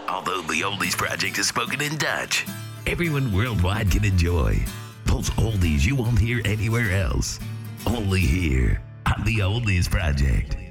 Although the Oldies Project is spoken in Dutch, everyone worldwide can enjoy those oldies you won't hear anywhere else. Only here on the Oldies Project.